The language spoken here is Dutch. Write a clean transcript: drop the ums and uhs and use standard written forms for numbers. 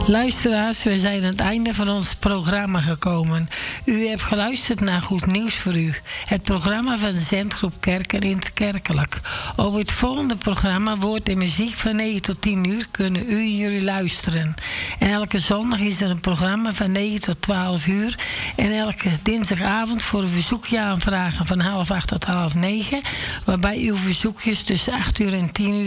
Luisteraars, we zijn aan het einde van ons programma gekomen. U hebt geluisterd naar Goed Nieuws voor U. Het programma van de Zendgroep Kerk en Interkerkelijk. Op het volgende programma Woord en Muziek van 9 tot 10 uur kunnen u en jullie luisteren. En elke zondag is er een programma van 9 tot 12 uur. En elke dinsdagavond voor een verzoekje aanvragen van 7:30 tot 8:30. Waarbij uw verzoekjes tussen 8 uur en 10 uur